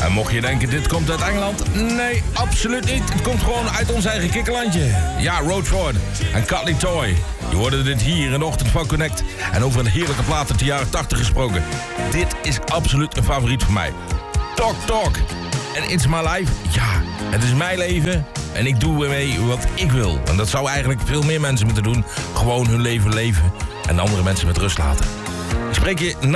En mocht je denken, dit komt uit Engeland? Nee, absoluut niet. Het komt gewoon uit ons eigen kikkerlandje. Ja, Roadford en Cutley Toy. Je hoorde dit hier in de ochtend van Connect. En over een heerlijke plaat uit de jaren 80 gesproken. Dit is absoluut een favoriet van mij. Talk Talk. En It's My Life. Ja, het is mijn leven. En ik doe ermee wat ik wil. En dat zou eigenlijk veel meer mensen moeten doen. Gewoon hun leven leven. En andere mensen met rust laten. Ik spreek je